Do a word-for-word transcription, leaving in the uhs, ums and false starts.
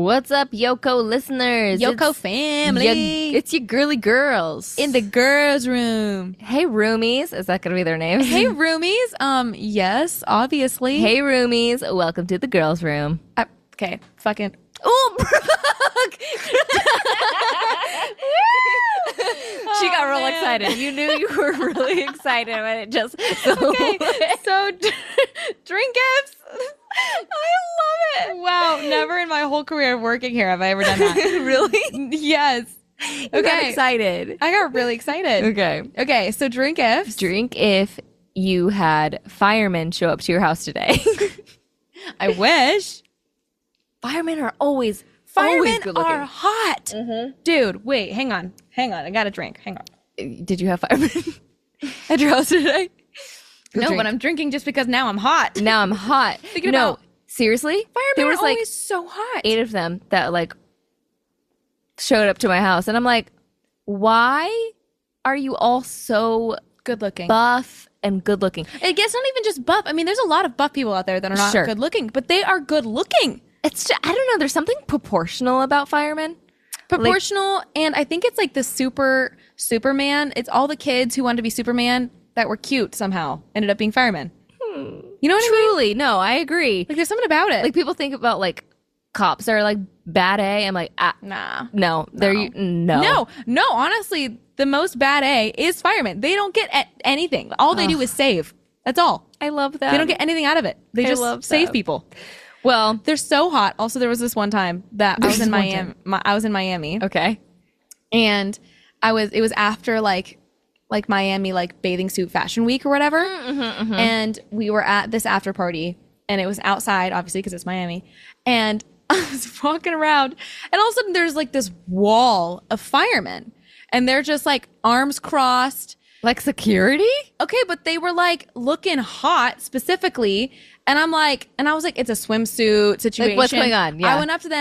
What's up, Yoko listeners? Yoko It's family. your- it's your girly girls. In the girls' room. Hey, roomies. Is that going to be their names? Hey, roomies. Um, yes, obviously. Hey, roomies. Welcome to the girls' room. Uh, okay, fucking. Oh, Brooke! She got real man. excited. You knew you were really excited when it just... Okay, so drink gifts. I love it. Wow, never in my whole career of working here have I ever done that. Really? Yes. You got Okay. excited. I got really excited. Okay. Okay, so drink gifts. Drink if you had firemen show up to your house today. I wish. Firemen are always, always Firemen good looking. are hot. Dude, wait, hang on. Hang on. I got a drink. Hang on. Did you have firemen at your house today? No, drink. but I'm drinking just because now I'm hot. Now I'm hot. Thinking no, about- seriously? Firemen there was are like always so hot. eight of them that like showed up to my house, and I'm like, why are you all so Good looking. buff and good looking? I guess not even just buff. I mean, there's a lot of buff people out there that are not Sure. good looking, but they are good looking. It's just, I don't know. There's something proportional about firemen. Proportional, and I think it's like the super Superman. It's all the kids who wanted to be Superman that were cute somehow ended up being firemen. You know what I mean? Truly, no, I agree. Like there's something about it. Like people think about like cops are like bad A. I'm like, ah, nah. no, they're No. no, No, no, honestly, the most bad A is firemen. They don't get a- anything. All they do is save. That's all. I love that. They don't get anything out of it. They I just love save that. people. well. They're so hot. Also, there was this one time that I was There's in one Miami. My, I was in Miami, Okay. and I was. It was after like, like Miami like bathing suit fashion week or whatever, and we were at this after party, and it was outside, obviously because it's Miami, and I was walking around, and all of a sudden there's like this wall of firemen, and they're just like arms crossed. Like security? Okay, but they were like looking hot specifically. And I'm like, and I was like, it's a swimsuit situation. what's going on? Yeah. I went up to them.